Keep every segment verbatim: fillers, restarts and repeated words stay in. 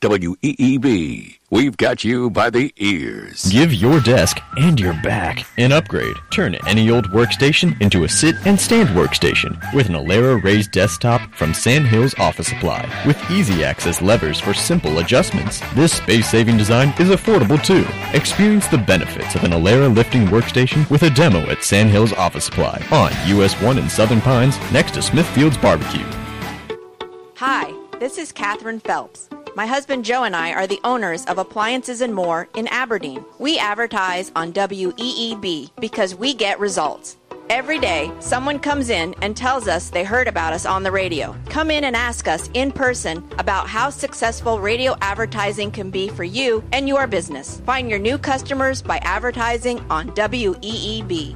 W E E B. We've got you by the ears. Give your desk and your back an upgrade. Turn any old workstation into a sit and stand workstation with an Alera raised desktop from Sandhills Office Supply. With easy access levers for simple adjustments, this space-saving design is affordable too. Experience the benefits of an Alera lifting workstation with a demo at Sandhills Office Supply on U S one in Southern Pines next to Smithfield's Barbecue. Hi, this is Catherine Phelps. My husband Joe and I are the owners of Appliances and More in Aberdeen. We advertise on W E E B because we get results. Every day, someone comes in and tells us they heard about us on the radio. Come in and ask us in person about how successful radio advertising can be for you and your business. Find your new customers by advertising on W E E B.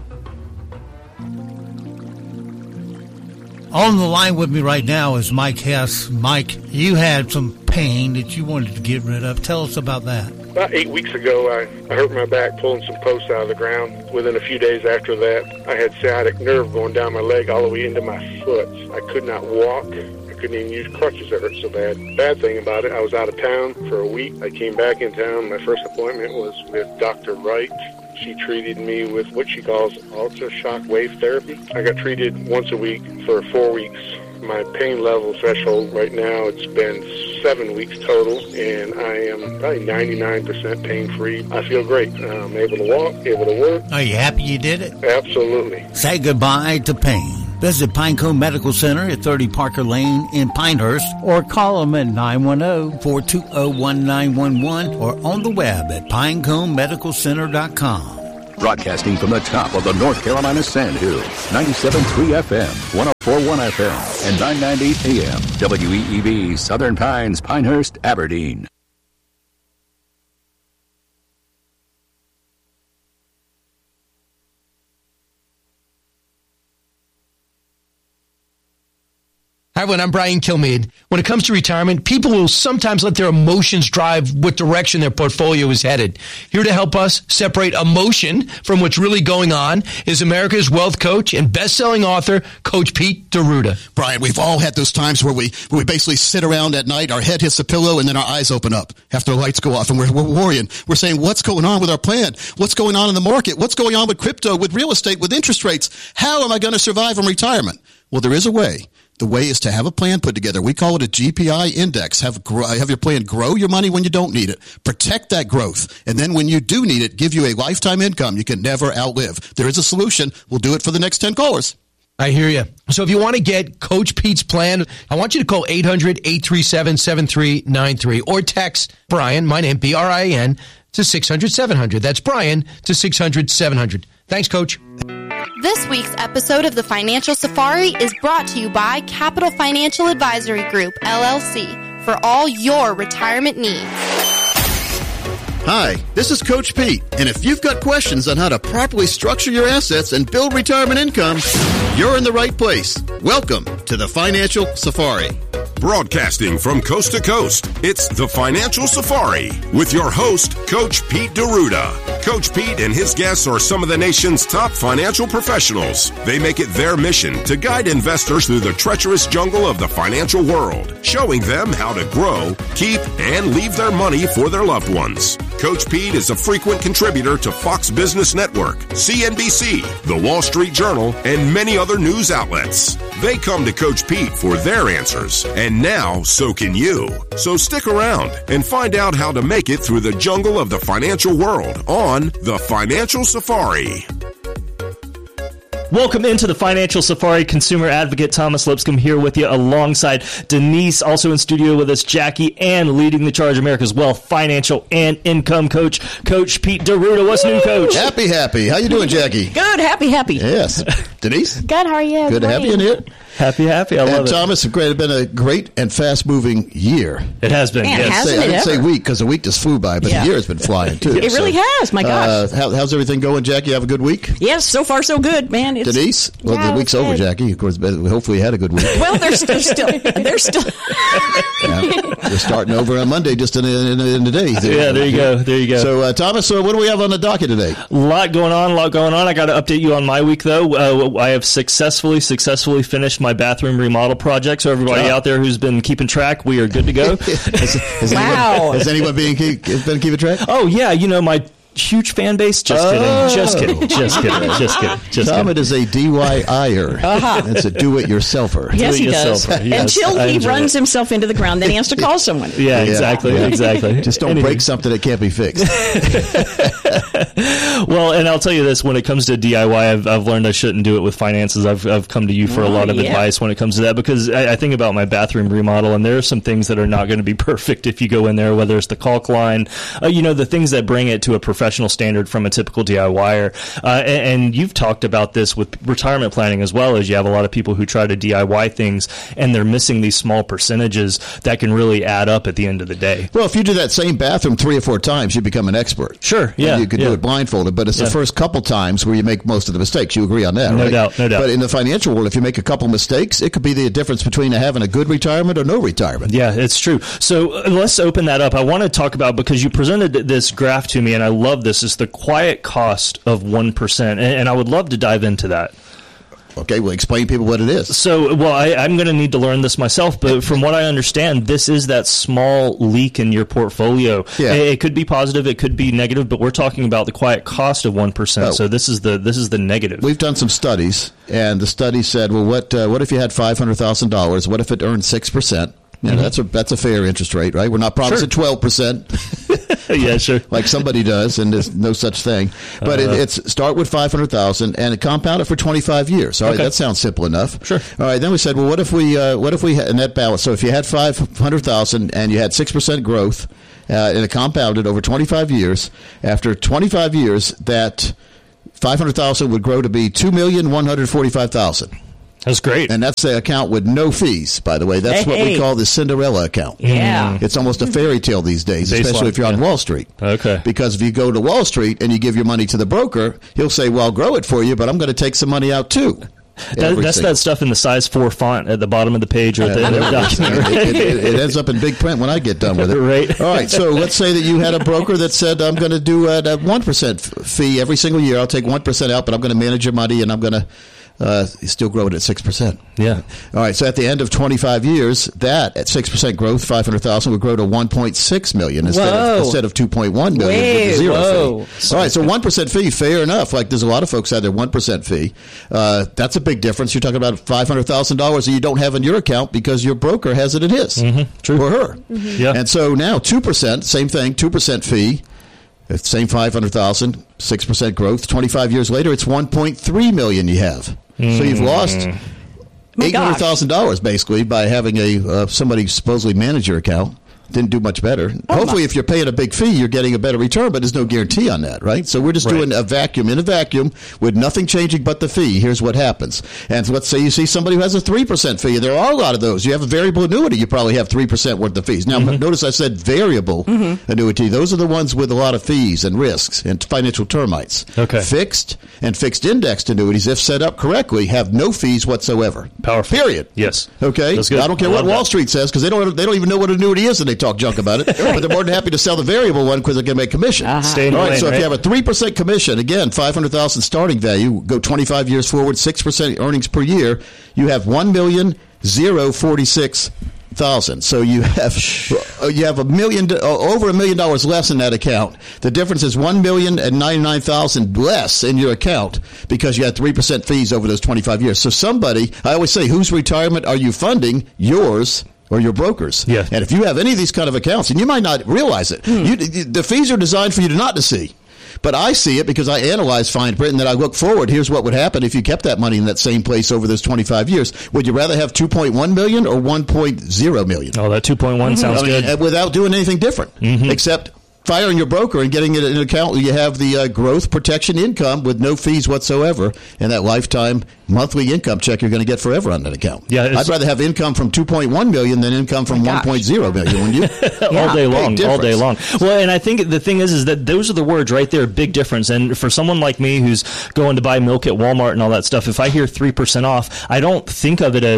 On the line with me right now is Mike Hess. Mike, you had some pain that you wanted to get rid of. Tell us about that. About eight weeks ago, I, I hurt my back pulling some posts out of the ground. Within a few days after that, I had sciatic nerve going down my leg all the way into my foot. I could not walk. I couldn't even use crutches. It hurt so bad. Bad thing about it, I was out of town for a week. I came back in town. My first appointment was with Doctor Wright. She treated me with what she calls ultrashock wave therapy. I got treated once a week for four weeks. My pain level threshold right now, it's been seven weeks total, and I am probably ninety-nine percent pain-free. I feel great. I'm able to walk, able to work. Are you happy you did it? Absolutely. Say goodbye to pain. Visit Pinecone Medical Center at thirty Parker Lane in Pinehurst, or call them at nine one zero, four two zero, one nine one one or on the web at pinecone medical center dot com. Broadcasting from the top of the North Carolina Sandhills, ninety-seven point three F M, one oh four point one F M, and nine ninety A M, W E E B, Southern Pines, Pinehurst, Aberdeen. Hi, everyone. I'm Brian Kilmeade. When it comes to retirement, people will sometimes let their emotions drive what direction their portfolio is headed. Here to help us separate emotion from what's really going on is America's wealth coach and best-selling author, Coach Pete D'Arruda. Brian, we've all had those times where we where we basically sit around at night, our head hits the pillow, and then our eyes open up after the lights go off, and we're, we're worrying. We're saying, what's going on with our plan? What's going on in the market? What's going on with crypto, with real estate, with interest rates? How am I going to survive in retirement? Well, there is a way. The way is to have a plan put together. We call it a G P I index. Have have your plan grow your money when you don't need it. Protect that growth. And then when you do need it, give you a lifetime income you can never outlive. There is a solution. We'll do it for the next ten callers. I hear you. So if you want to get Coach Pete's plan, I want you to call eight hundred, eight three seven, seven three nine three or text Brian, my name, B R I A N, to six hundred, seven hundred. That's Brian to six hundred, seven hundred. Thanks, Coach. This week's episode of the Financial Safari is brought to you by Capital Financial Advisory Group, L L C, for all your retirement needs. Hi, this is Coach Pete, and if you've got questions on how to properly structure your assets and build retirement income, you're in the right place. Welcome to the Financial Safari. Broadcasting from coast to coast, it's the Financial Safari with your host, Coach Pete D'Arruda. Coach Pete and his guests are some of the nation's top financial professionals. They make it their mission to guide investors through the treacherous jungle of the financial world, showing them how to grow, keep, and leave their money for their loved ones. Coach Pete is a frequent contributor to Fox Business Network, C N B C, The Wall Street Journal, and many other news outlets. They come to Coach Pete for their answers, and now so can you. So stick around and find out how to make it through the jungle of the financial world on The Financial Safari. Welcome into the Financial Safari. Consumer advocate Thomas Lipscomb here with you alongside Denise, also in studio with us, Jackie, and leading the charge, America's Wealth, Financial, and Income Coach, Coach Pete D'Arruda. What's new, Coach? Happy, happy. How you doing, Jackie? Good, happy, happy. Yes. Denise? Good, how are you? Good to have you in here. Happy, happy. I and love Thomas, it. Thomas, it's been a great and fast-moving year. It has been. Man, yes. hasn't say, it I didn't ever? say week because the week just flew by, but yeah. the year has been flying, too. It so, really has, my gosh. Uh, how, how's everything going, Jackie? You have a good week? Yes, so far so good, man. It's, Denise? Well, yeah, the week's over, Jackie. Of course, hopefully you had a good week. Well, they're still, still they're still. yeah. We're starting over on Monday just in, in, in the day. Yeah, there you go. There you go. So, uh, Thomas, so what do we have on the docket today? A lot going on, a lot going on. I got to update you on my week, though. Uh, I have successfully, successfully finished my bathroom remodel project. So everybody Oh. out there who's been keeping track, we are good to go. has, has Wow. Anyone, has anyone been, keep, been keeping track? Oh, yeah. You know, my huge fan base. Just Oh. kidding. Just kidding. Just kidding. Just kidding. Just Tom, kidding. it is a D I Y-er. Uh-huh. It's a do-it-yourselfer. Yes, he does. Do-it-yourselfer. Yes, Until I he enjoy runs it. himself into the ground, then he has to call someone. Yeah, exactly. Yeah. Exactly. Just don't Anyway. break something that can't be fixed. Well, and I'll tell you this, when it comes to D I Y, I've, I've learned I shouldn't do it with finances. I've, I've come to you for a Oh, lot of yeah. advice when it comes to that, because I, I think about my bathroom remodel, and there are some things that are not going to be perfect if you go in there, whether it's the caulk line, uh, you know, the things that bring it to a professional standard from a typical DIYer. Uh, and, and you've talked about this with retirement planning as well, as you have a lot of people who try to D I Y things, and they're missing these small percentages that can really add up at the end of the day. Well, if you do that same bathroom three or four times, you become an expert. Sure, yeah. And you can yeah. do it blindfolded, but it's Yeah. the first couple times where you make most of the mistakes. You agree on that, No right? doubt, no doubt. But in the financial world, if you make a couple mistakes, it could be the difference between having a good retirement or no retirement. Yeah, it's true. So uh, let's open that up. I want to talk about, because you presented this graph to me, and I love this, is the quiet cost of one percent. And, and I would love to dive into that. Okay, well, explain to people what it is. So, well, I, I'm going to need to learn this myself, but from what I understand, this is that small leak in your portfolio. Yeah. It, it could be positive, it could be negative, but we're talking about the quiet cost of one percent. Oh. So this is the this is the negative. We've done some studies, and the study said, well, what uh, what if you had five hundred thousand dollars? What if it earned six percent? You know, Mhm. that's a that's a fair interest rate, right? We're not promising twelve percent. Yeah, sure. Like somebody does, and there's no such thing. But it, Uh-huh. it's start with five hundred thousand and compound it for twenty-five years. All right, Okay. that sounds simple enough. Sure. All right, then we said, well, what if we uh, what if we had a net balance? So if you had five hundred thousand and you had six percent growth, uh, and it compounded over twenty-five years, after twenty-five years, that five hundred thousand would grow to be two million one hundred forty-five thousand. That's great. And that's the account with no fees, by the way. That's what we Hey. call the Cinderella account. Yeah. It's almost a fairy tale these days, Baseline, especially if you're on yeah. Wall Street. Okay. Because if you go to Wall Street and you give your money to the broker, he'll say, well, I'll grow it for you, but I'm going to take some money out too. That, Every that's single- that stuff in the size four font at the bottom of the page or at the end of the document. Right? it, it, it ends up in big print when I get done with it. Right. All right. So let's say that you had a broker that said, I'm going to do a, a one percent fee every single year. I'll take one percent out, but I'm going to manage your money and I'm going to uh, still grow it at six percent. Yeah. All right. So at the end of twenty-five years, that at six percent growth, five hundred thousand would grow to one point six million instead Whoa. of, instead of two point one million with Way, the zero whoa. fee. All right. So one percent fee, fair enough. Like there's a lot of folks out there, one percent fee. Uh, that's a big difference. You're talking about five hundred thousand dollars that you don't have in your account because your broker has it in his. Mm-hmm. True. Or her. Yeah. And so now two percent, same thing, two percent fee. It's same five hundred thousand, six percent growth. twenty-five years later, it's one point three million you have. So you've lost My eight hundred thousand dollars basically by having a uh, somebody supposedly manage your account. Didn't do much better. Hopefully, if you're paying a big fee, you're getting a better return, but there's no guarantee on that, right? So we're just Right. doing a vacuum in a vacuum with nothing changing but the fee. Here's what happens. And let's say you see somebody who has a three percent fee. There are a lot of those. You have a variable annuity, you probably have three percent worth of fees. Now, notice I said variable annuity. Those are the ones with a lot of fees and risks and financial termites. Okay. Fixed and fixed indexed annuities, if set up correctly, have no fees whatsoever. Powerful. Period. Yes. Okay, That's good. I don't care I what love Wall that. Street says because they don't they don't even know what annuity is and they talk junk about it. But they're more than happy to sell the variable one because they're going to make commission. Uh-huh. Stay in All your right, lane, so if right? you have a three percent commission, again, five hundred thousand starting value, go twenty-five years forward, six percent earnings per year, you have one million zero forty six thousand. So you have uh, you have a million uh, over a million dollars less in that account. The difference is one million and ninety nine thousand less in your account because you had three percent fees over those twenty five years. So somebody, I always say, whose retirement are you funding? Yours or your brokers. Yeah. And if you have any of these kind of accounts, and you might not realize it, you, the fees are designed for you to not to see. But I see it because I analyze fine print and then I look forward. Here's what would happen if you kept that money in that same place over those twenty-five years. Would you rather have two point one million or one point zero million? Oh, that two point one sounds I mean, good. uh, without doing anything different, except firing your broker and getting it in an account where you have the uh, growth protection income with no fees whatsoever and that lifetime monthly income check you're going to get forever on that account. Yeah, it's- I'd rather have income from two point one million than income from one point zero million, wouldn't you? all day Big long, all day difference. long. Well, and I think the thing is, is that those are the words right there, big difference. And for someone like me who's going to buy milk at Walmart and all that stuff, if I hear three percent off, I don't think of it as,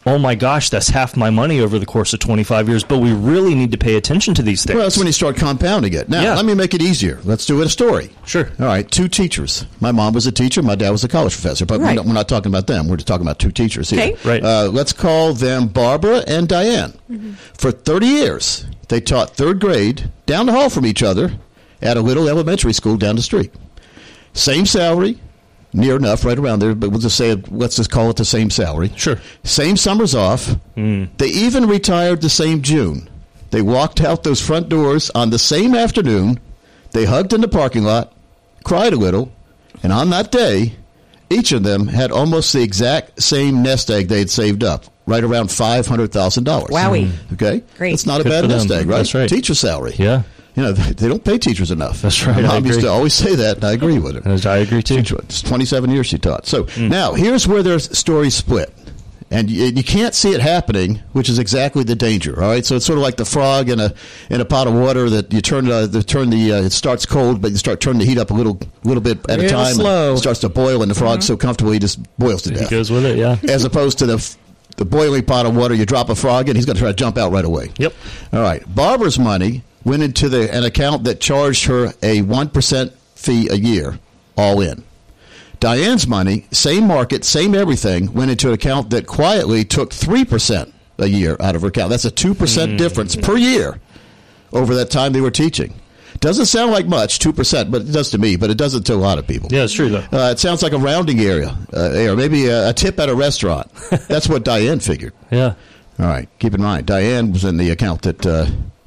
oh my gosh, that's half my money over the course of twenty-five years, but we really need to pay attention to these things. Well, that's when you start compounding it. Now, Yeah. let me make it easier. Let's do it a story. Sure. All right, two teachers. My mom was a teacher. My dad was a college professor. But we're, Right. not, we're not talking about them. We're just talking about two teachers here. Okay. Right. Uh, let's call them Barbara and Diane. For thirty years, they taught third grade down the hall from each other at a little elementary school down the street. Same salary, near enough, right around there, but we'll just say, let's just call it the same salary. Sure. Same summers off. Mm. They even retired the same June. They walked out those front doors on the same afternoon. They hugged in the parking lot, cried a little, and on that day, each of them had almost the exact same nest egg they had saved up, right around five hundred thousand dollars. Wowie. Okay? Great. That's not a Good bad for nest them. egg, right? That's right. Teacher salary. Yeah. You know, they don't pay teachers enough. That's right. My I mom used agree. to always say that, and I agree with her. I agree, too. She- It's twenty-seven years she taught. So Mm. now, here's where their stories split. And you, you can't see it happening, which is exactly the danger. All right, so it's sort of like the frog in a in a pot of water that you turn uh, the turn the uh, it starts cold, but you start turning the heat up a little little bit at a Real time. slow. And it starts to boil, and the frog's so comfortable he just boils to He death. goes with it, yeah. As opposed to the f- the boiling pot of water, you drop a frog in, he's going to try to jump out right away. Yep. All right, Barbara's money went into the an account that charged her a one percent fee a year, all in. Diane's money, same market, same everything, went into an account that quietly took three percent a year out of her account. That's a two percent Mm. difference per year over that time they were teaching. Doesn't sound like much, two percent, but it does to me, but it doesn't to a lot of people. Yeah, it's true, though. Uh, it sounds like a rounding area, uh, or maybe a, a tip at a restaurant. That's what Diane figured. Yeah. All right, keep in mind, Diane was in the account that uh,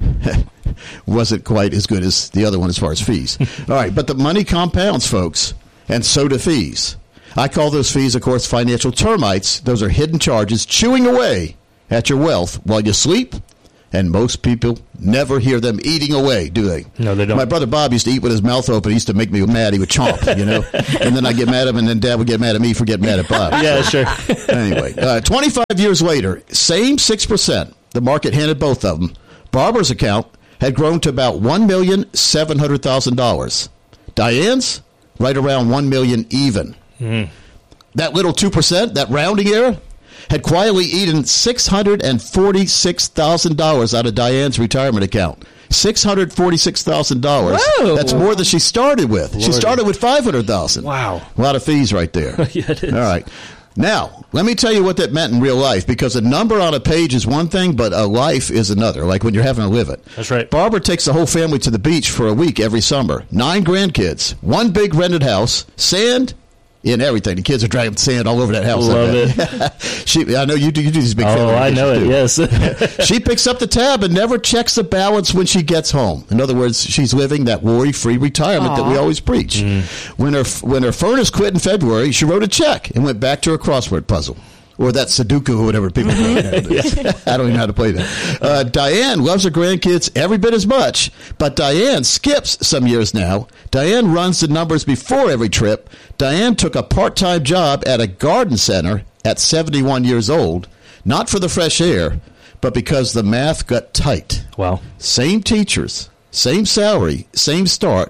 wasn't quite as good as the other one as far as fees. All right, but the money compounds, folks, and so do fees. I call those fees, of course, financial termites. Those are hidden charges chewing away at your wealth while you sleep, and most people never hear them eating away, do they? No, they don't. My brother Bob used to eat with his mouth open. He used to make me mad. He would chomp, you know, and then I'd get mad at him, and then Dad would get mad at me for getting mad at Bob. Yeah, sure. Anyway, uh, twenty-five years later, same six percent. The market handed both of them. Barbara's account had grown to about one million seven hundred thousand dollars. Diane's, right around one million dollars even. Mm. That little two percent, that rounding error, had quietly eaten six hundred forty-six thousand dollars out of Diane's retirement account. six hundred forty-six thousand dollars. Whoa. That's more than she started with. She Lordy. started with five hundred thousand Wow. dollars. A lot of fees right there. Yeah, it is. All right. Now, let me tell you what that meant in real life, because a number on a page is one thing, but a life is another, like when you're having to live it. That's right. Barbara takes the whole family to the beach for a week every summer. Nine grandkids, one big rented house, sand in everything. The kids are dragging sand all over that house. Love it. she, I know you do, you do these big Oh, family I know it, vacations, too. yes. She picks up the tab and never checks the balance when she gets home. In other words, she's living that worry-free retirement that we always preach. Mm. When her when her furnace quit in February, she wrote a check and went back to her crossword puzzle. Or that Sudoku or whatever people call it. I don't even know how to play that. Uh, Diane loves her grandkids every bit as much, but Diane skips some years now. Diane runs the numbers before every trip. Diane took a part-time job at a garden center at seventy-one years old, not for the fresh air, but because the math got tight. Wow. Same teachers, same salary, same start,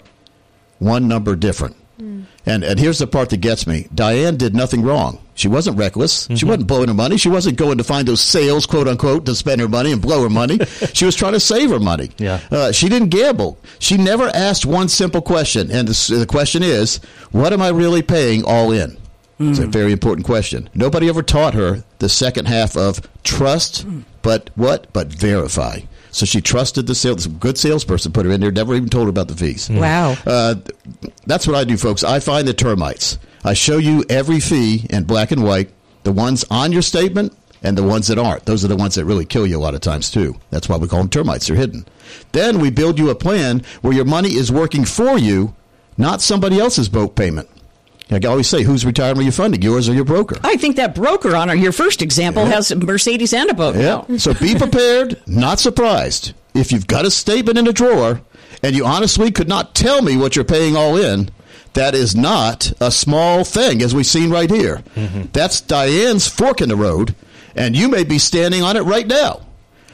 one number different. Mm. And and here's the part that gets me. Diane did nothing wrong. She wasn't reckless. Mm-hmm. She wasn't blowing her money. She wasn't going to find those sales, quote unquote, to spend her money and blow her money. She was trying to save her money. Yeah. Uh, she didn't gamble. She never asked one simple question. And the, the question is, what am I really paying all in? Mm. It's a very important question. Nobody ever taught her the second half of trust, mm. but what? But verify. So she trusted the sales. Good salesperson put her in there. Never even told her about the fees. Wow. Uh, that's what I do, folks. I find the termites. I show you every fee in black and white, the ones on your statement and the ones that aren't. Those are the ones that really kill you a lot of times, too. That's why we call them termites. They're hidden. Then we build you a plan where your money is working for you, not somebody else's boat payment. I always say, whose retirement are you funding, yours or your broker? I think that broker on our, your first example Yeah. has a Mercedes and a boat. Yeah. now. So be prepared, not surprised. If you've got a statement in a drawer and you honestly could not tell me what you're paying all in, that is not a small thing, as we've seen right here. Mm-hmm. That's Diane's fork in the road, and you may be standing on it right now.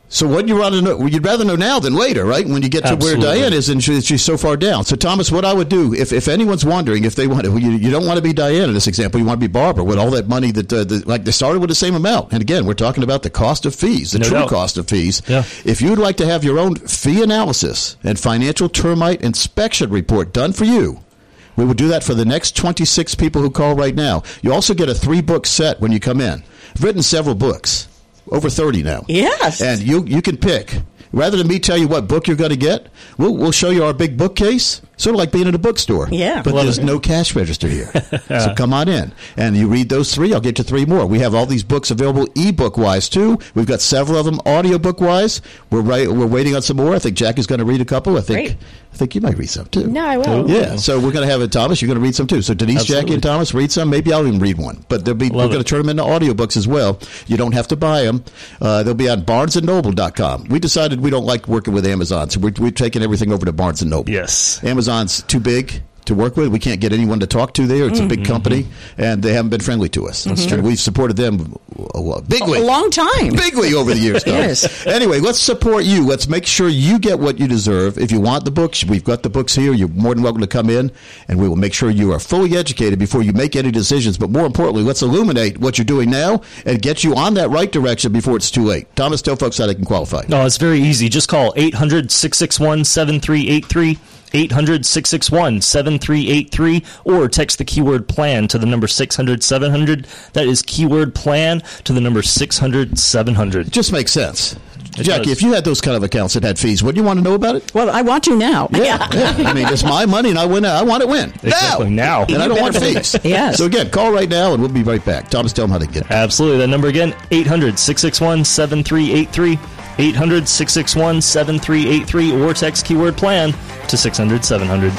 So what you rather know? You'd rather know now than later, right? When you get to Absolutely. where Diane is and she, she's so far down. So Thomas, what I would do if, if anyone's wondering if they want to, you, you don't want to be Diane in this example, you want to be Barbara with all that money that uh, the, like they started with the same amount. And again, we're talking about the cost of fees, the No true doubt. cost of fees. Yeah. If you'd like to have your own fee analysis and financial termite inspection report done for you, we will do that for the next twenty-six people who call right now. You also get a three book set when you come in. I've written several books. Over thirty now. Yes. And you you can pick. Rather than me tell you what book you're going to get, we'll, we'll show you our big bookcase, sort of like being in a bookstore. Yeah. But Love there's it. no cash register here. So come on in. And you read those three, I'll get you three more. We have all these books available ebook-wise, too. We've got several of them audiobook-wise. We're right, we're waiting on some more. I think Jackie's going to read a couple. I think Great. I think you might read some, too. No, I will. Yeah, so we're going to have it, Thomas. You're going to read some, too. So Denise, Absolutely. Jackie, and Thomas, read some. Maybe I'll even read one. But they'll be, we're Love going to it. turn them into audiobooks as well. You don't have to buy them. Uh, they'll be on barnes and noble dot com. We decided we don't like working with Amazon, so we're, we're taking everything over to Barnes and Noble. Yes. Amazon's too big to work with. We can't get anyone to talk to there. It's a big company, and they haven't been friendly to us. That's true. We've supported them uh, well, bigly. A long time. Bigly over the years. Thomas. Yes. Anyway, let's support you. Let's make sure you get what you deserve. If you want the books, we've got the books here. You're more than welcome to come in, and we will make sure you are fully educated before you make any decisions. But more importantly, let's illuminate what you're doing now and get you on that right direction before it's too late. Thomas, tell folks how they can qualify. No, it's very easy. Just call eight hundred, six six one, seven three eight three, eight hundred, six six one, seven three eight three, or text the keyword PLAN to the number six hundred, seven hundred. That is keyword PLAN to the number six hundred, seven hundred. It just makes sense. It Jackie, does. if you had those kind of accounts that had fees, wouldn't you want to know about it? Well, I want to now. Yeah, yeah. I mean, it's my money, and I win. I want it win Exactly, now. and I don't want fees. Yes. So again, call right now, and we'll be right back. Thomas, tell them how to get it. Absolutely. That number again, eight hundred, six six one, seven three eight three, eight hundred, six six one, seven three eight three, or text keyword PLAN to six hundred, seven hundred.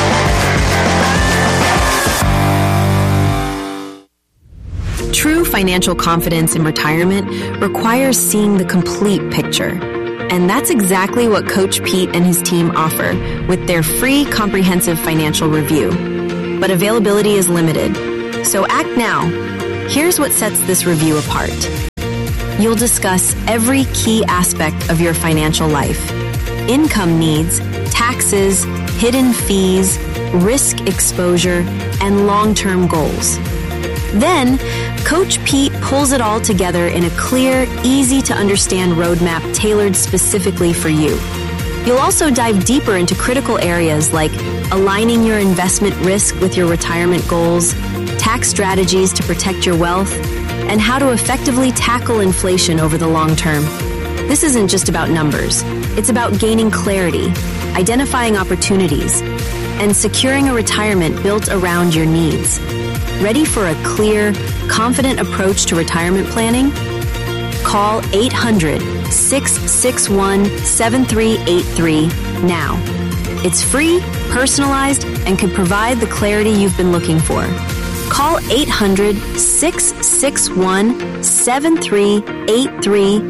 True financial confidence in retirement requires seeing the complete picture. And that's exactly what Coach Pete and his team offer with their free comprehensive financial review. But availability is limited, so act now. Here's what sets this review apart. You'll discuss every key aspect of your financial life: income needs, taxes, hidden fees, risk exposure, and long-term goals. Then, Coach Pete pulls it all together in a clear, easy-to-understand roadmap tailored specifically for you. You'll also dive deeper into critical areas like aligning your investment risk with your retirement goals, tax strategies to protect your wealth, and how to effectively tackle inflation over the long term. This isn't just about numbers. It's about gaining clarity, identifying opportunities, and securing a retirement built around your needs. Ready for a clear, confident approach to retirement planning? Call eight hundred, six six one, seven three eight three now. It's free, personalized, and can provide the clarity you've been looking for. Call eight hundred, six six one, seven three eight three.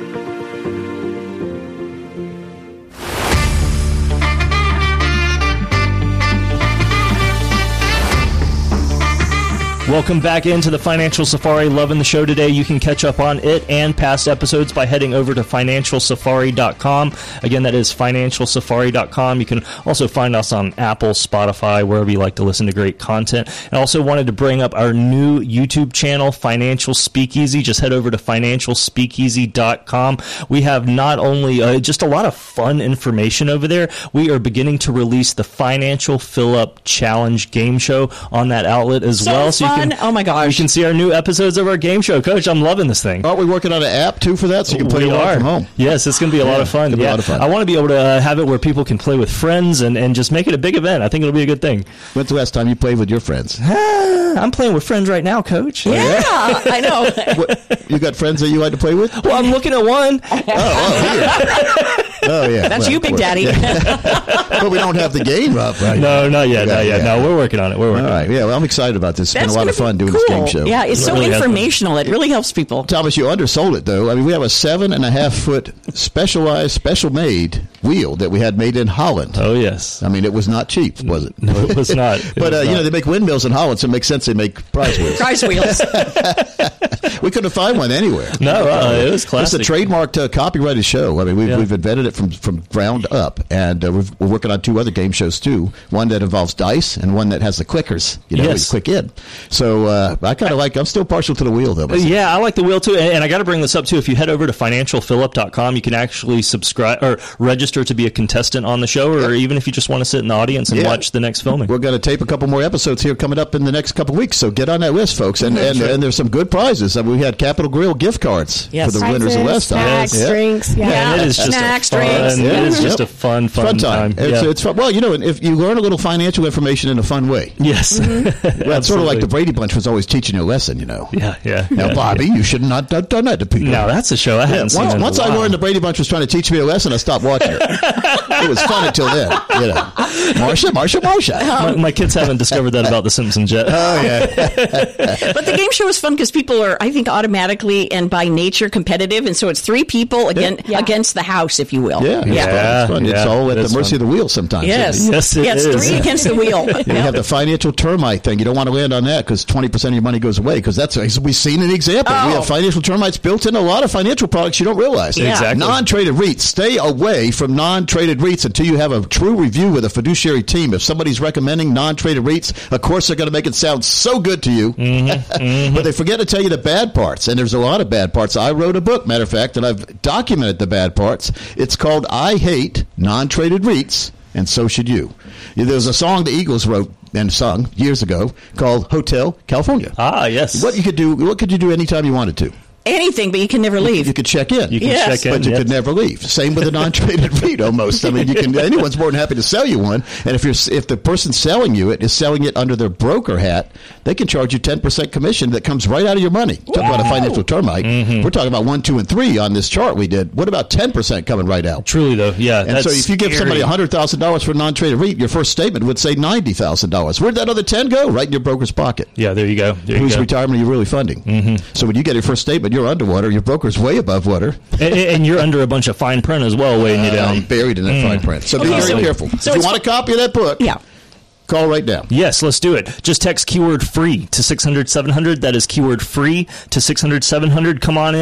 Welcome back into the Financial Safari. Loving the show today. You can catch up on it and past episodes by heading over to financial safari dot com. Again, that is financial safari dot com. You can also find us on Apple, Spotify, wherever you like to listen to great content. And also wanted to bring up our new YouTube channel, Financial Speakeasy. Just head over to financial speakeasy dot com. We have not only uh, just a lot of fun information over there, we are beginning to release the Financial Fill-Up Challenge game show on that outlet as So well. fun. So you can, Oh my gosh. you can see our new episodes of our game show. Coach, I'm loving this thing. Aren't we working on an app, too, for that, so you can play We it are. from home? Yes, it's going to be a lot Yeah, of fun. it'll be a Yeah. lot of fun. I want to be able to uh, have it where people can play with friends and, and just make it a big event. I think it'll be a good thing. When's the last time you played with your friends? I'm playing with friends right now, Coach. Yeah, I know. What, you got friends that you like to play with? Well, I'm looking at one. Oh, oh, yeah. Oh, yeah. That's Well, you, of Big course. Daddy. But we don't have the game up right No, not yet. Yeah, Not yet. yeah. No, we're working on it. We're working All on right. it. Yeah, well, I'm excited about this. It's That's been a lot gonna of fun be doing this game cool. show. Yeah, it's It so really has been. informational. It really helps people. Thomas, you undersold it, though. I mean, we have a seven and a half foot specialized, special made wheel that we had made in Holland. Oh, yes. I mean, it was not cheap, was it? No, it was not. It but, was uh, not. you know, they make windmills in Holland, so it makes sense they make prize wheels. Prize wheels. We couldn't find one anywhere. No, uh, it was classic. It's a trademarked, uh, copyrighted show. I mean, we've, Yeah. we've invented it from, from ground up, and uh, we've, we're working on two other game shows, too. One that involves dice and one that has the clickers, you know, Yes. you click in. So uh, I kind of like, I'm still partial to the wheel, though. myself. Yeah, I like the wheel too, and, and I got to bring this up too. If you head over to financial phillip dot com, you can actually subscribe or register to be a contestant on the show, or Yep. even if you just want to sit in the audience and Yeah. watch the next filming. We're going to tape a couple more episodes here coming up in the next couple weeks, so get on that list, folks. And and, and there's some good prizes. Uh, we had Capital Grill gift cards Yes. for the winners of last time. Snacks, drinks, yeah. And it is just Snacks, a fun, drinks. It is just Yep. a fun, fun, Fun time. It's, Yeah. it's fun. Well, you know, and if you learn a little financial information in a fun way. Yes. Well, it's sort of like the Brady Bunch was always teaching you a lesson, you know. Yeah, yeah. Now, yeah, Bobby, you should not have done that to people. Now that's a show I Yeah, hadn't seen. once in a once I while. learned the Brady Bunch was trying to teach me a lesson, I stopped watching it. It was fun until then, you know. Marsha, Marsha, Marsha. My, my kids haven't discovered that about The Simpsons yet. Oh, yeah. But the game show is fun because people are, I think, automatically and by nature competitive, and so it's three people again Yeah. against the house, if you will. Yeah, Yeah. it's fun. It's, fun. It's Yeah, all at that's the mercy fun. of the wheel sometimes. Yes. isn't it? Yes, it yeah, it's is. three against the wheel. You have the financial termite thing. You don't want to land on that because twenty percent of your money goes away because that's, we've seen an example. Oh. We have financial termites built in a lot of financial products you don't realize. Yeah. Exactly. Non-traded REITs. Stay away from non-traded REITs until you have a true review with a fiduciary team. If somebody's recommending non-traded REITs, of course they're going to make it sound so good to you. Mm-hmm, mm-hmm. But they forget to tell you the bad parts. And there's a lot of bad parts. I wrote a book, matter of fact, and I've documented the bad parts. It's called I Hate Non-Traded REITs, and so should you. There's a song the Eagles wrote and sung years ago called Hotel California. Ah, yes. What you could do, what could you do anytime you wanted to? Anything, but you can never leave. You could check in. You can Yes. check in, But you yes. could never leave. Same with a non-traded REIT almost. I mean, you can. Anyone's more than happy to sell you one. And if you're if the person selling you it is selling it under their broker hat, they can charge you ten percent commission that comes right out of your money. Talk about a financial termite. Mm-hmm. We're talking about one, two, and three on this chart we did. What about ten percent coming right out? Truly, though, yeah. And that's so if you give scary. somebody one hundred thousand dollars for a non-traded REIT, your first statement would say ninety thousand dollars. Where'd that other ten go? Right in your broker's pocket. Yeah, there you go. There you Whose go. retirement are you really funding? Mm-hmm. So when you get your first statement, you're underwater. Your broker's way above water. and, and you're under a bunch of fine print as well, weighing you Uh, down. buried in that fine print. So be Okay, very so- careful. so if you it's- want a copy of that book, Yeah. call right now. Yes, let's do it. Just text keyword free to six hundred seven hundred. That is keyword free to six hundred seven hundred. Come on in.